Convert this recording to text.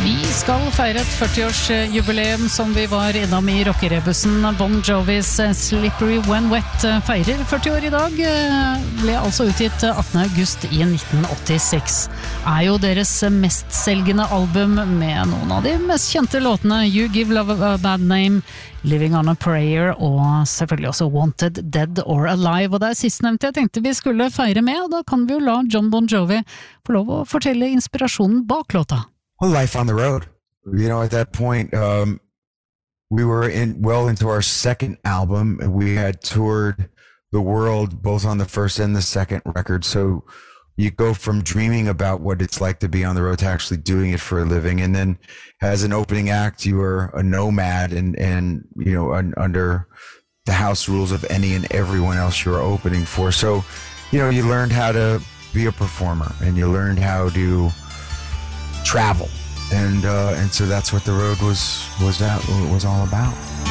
Vi skal feire et 40-årsjubileum som vi var innom i rockerebussen. Bon Jovis Slippery When Wet feirer 40 år i dag. Ble altså utgitt 18. august i 1986. Er jo deres mestselgende album med noen av de mest kjente låtene You Give Love a Bad Name, Living on a Prayer og selvfølgelig også Wanted, Dead or Alive. Og det er sistnevnte jeg tenkte vi skulle feire med, og da kan vi jo la John Bon Jovi få lov å fortelle inspirasjonen bak låta. Well, life on the road. You know, at that point, we were well into our second album, and we had toured the world both on the first and the second record. So you go from dreaming about what it's like to be on the road to actually doing it for a living. And then as an opening act, you are a nomad and you know, under the house rules of any and everyone else you're opening for. So, you know, you learned how to be a performer and you learned how to travel, and so that's what the road was all about.